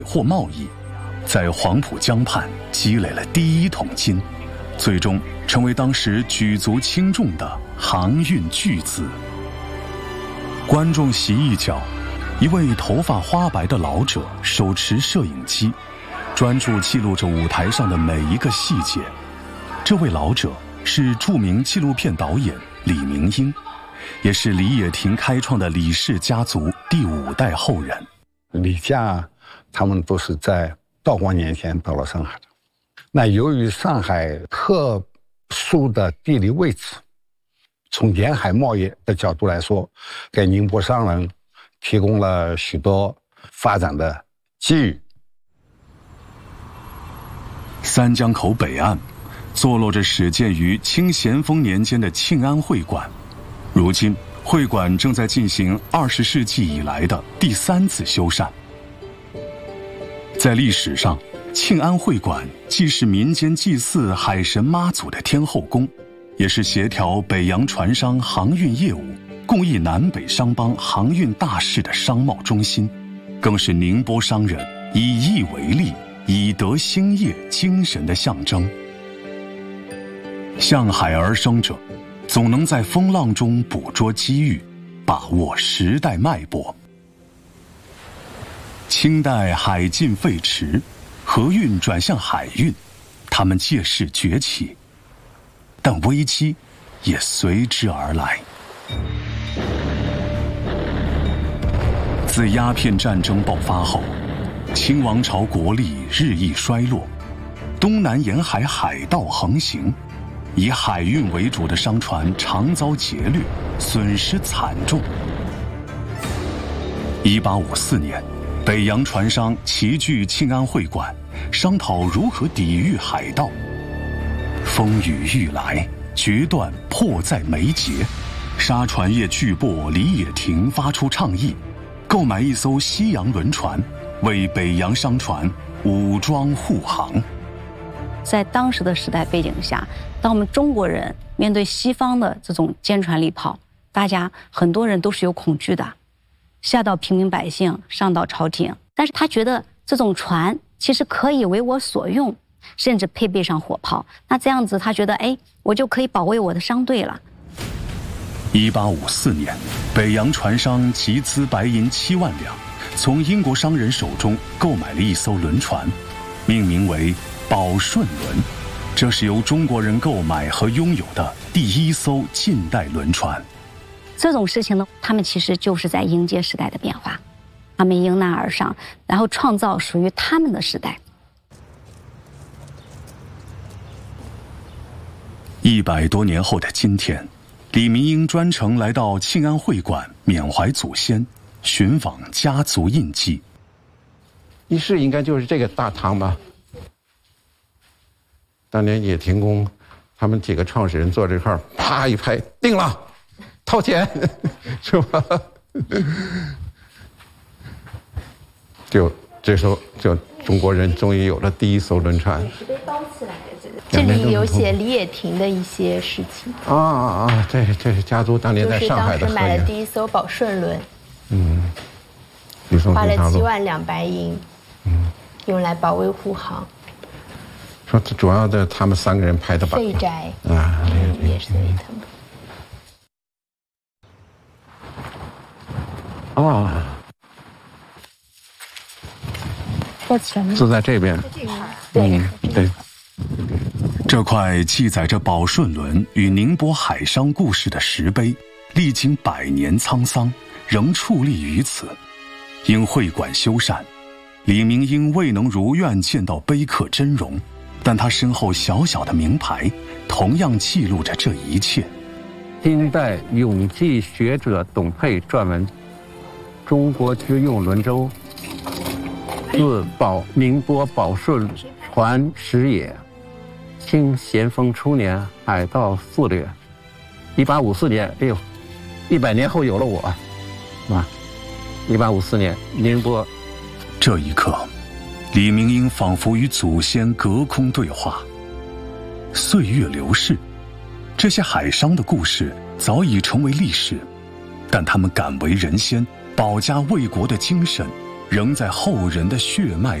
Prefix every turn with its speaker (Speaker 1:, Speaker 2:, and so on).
Speaker 1: 或贸易，在黄浦江畔积累了第一桶金，最终成为当时举足轻重的航运巨子。观众席一角，一位头发花白的老者手持摄影机，专注记录着舞台上的每一个细节。这位老者是著名纪录片导演李明英，也是李野廷开创的李氏家族第5代后人。
Speaker 2: 李家他们都是在道光年间到了上海的。那由于上海特殊的地理位置，从沿海贸易的角度来说，给宁波商人提供了许多发展的机遇。
Speaker 1: 三江口北岸坐落着始建于清咸丰年间的庆安会馆，如今会馆正在进行20世纪以来的第3次修缮。在历史上，庆安会馆既是民间祭祀海神妈祖的天后宫，也是协调北洋船商航运业务、共议南北商帮航运大事的商贸中心，更是宁波商人以义为利、以德兴业精神的象征。向海而生者，总能在风浪中捕捉机遇，把握时代脉搏。清代海禁废弛，河运转向海运，他们借势崛起，但危机也随之而来。自鸦片战争爆发后，清王朝国力日益衰落，东南沿海海盗横行，以海运为主的商船常遭劫掠，损失惨重。1854年，北洋船商齐聚庆安会馆，商讨如何抵御海盗。风雨欲来，决断迫在眉睫。沙船业巨擘李野廷发出倡议，购买一艘西洋轮船，为北洋商船武装护航。
Speaker 3: 在当时的时代背景下，当我们中国人面对西方的这种坚船利炮，大家很多人都是有恐惧的，下到平民百姓，上到朝廷。但是他觉得这种船其实可以为我所用，甚至配备上火炮，那这样子他觉得，我就可以保卫我的商队了。
Speaker 1: 1854年，北洋船商集资白银7万两，从英国商人手中购买了一艘轮船，命名为宝顺轮，这是由中国人购买和拥有的第1艘近代轮船。
Speaker 3: 这种事情呢，他们其实就是在迎接时代的变化，他们迎难而上，然后创造属于他们的时代。
Speaker 1: 100多年后的今天，李明英专程来到庆安会馆缅怀祖先，寻访家族印记。
Speaker 4: 一室应该就是这个大堂吧。当年野廷公他们几个创始人坐这块儿，啪一拍，定了，掏钱，是吧？就这时候，就中国人终于有了第1艘轮船。
Speaker 5: 是被包起来的，这里有写李野廷的一些事情。
Speaker 4: 这是家族当年在上海的
Speaker 5: 就是当时买了第1艘宝顺轮，花了7万两白银，用来保卫护航。
Speaker 4: 说主要的他们3个人拍的吧。
Speaker 5: 废宅也是他们。
Speaker 4: 在前面，就在这边。
Speaker 5: 对。
Speaker 1: 这块记载着宝顺轮与宁波海商故事的石碑，历经100年沧桑，仍矗立于此。因会馆修缮，李明英未能如愿见到碑刻真容，但他身后小小的名牌同样记录着这一切。
Speaker 6: 清代永济学者董佩撰文：中国军用轮舟，自宁波宝顺船始也。清咸丰初年，海盗肆掠。1854年，100年后有了我，是吧？1854年，宁波。
Speaker 1: 这一刻，李明英仿佛与祖先隔空对话。岁月流逝，这些海商的故事早已成为历史，但他们敢为人先、保家卫国的精神， 仍在后人的血脉